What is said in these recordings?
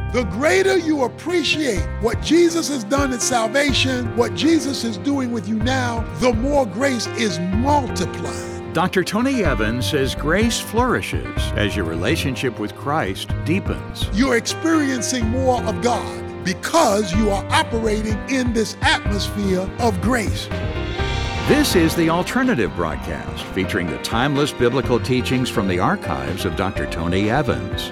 The greater you appreciate what Jesus has done in salvation, what Jesus is doing with you now, the more grace is multiplied. Dr. Tony Evans says grace flourishes as your relationship with Christ deepens. You're experiencing more of God because you are operating in this atmosphere of grace. This is The Alternative Broadcast, featuring the timeless biblical teachings from the archives of Dr. Tony Evans.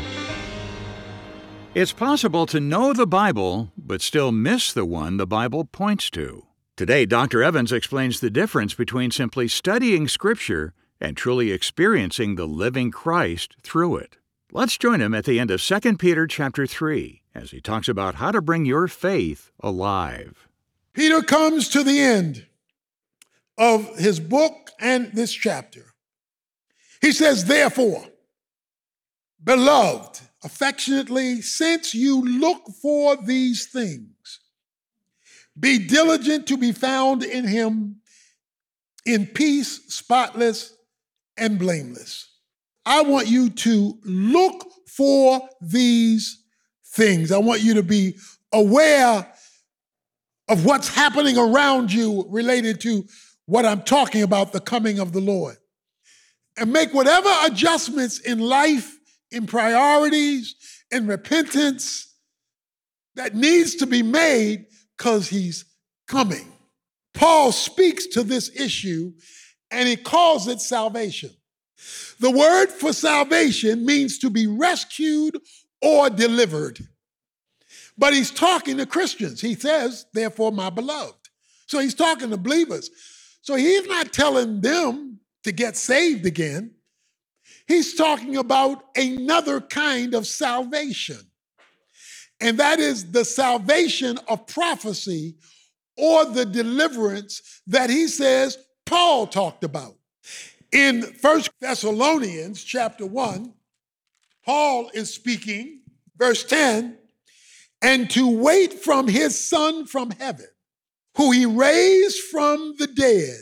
It's possible to know the Bible, but still miss the one the Bible points to. Today, Dr. Evans explains the difference between simply studying Scripture and truly experiencing the living Christ through it. Let's join him at the end of 2 Peter chapter 3 as he talks about how to bring your faith alive. Peter comes to the end of his book and this chapter. He says, therefore, beloved, affectionately, since you look for these things, be diligent to be found in him in peace, spotless, and blameless. I want you to look for these things. I want you to be aware of what's happening around you related to what I'm talking about, the coming of the Lord. And make whatever adjustments in life, in priorities, in repentance that needs to be made because he's coming. Paul speaks to this issue and he calls it salvation. The word for salvation means to be rescued or delivered. But he's talking to Christians. He says, therefore, my beloved. So he's talking to believers. So he's not telling them to get saved again. He's talking about another kind of salvation. And that is the salvation of prophecy or the deliverance that he says Paul talked about. In 1 Thessalonians chapter 1, Paul is speaking, verse 10, and to wait from his Son from heaven, who he raised from the dead,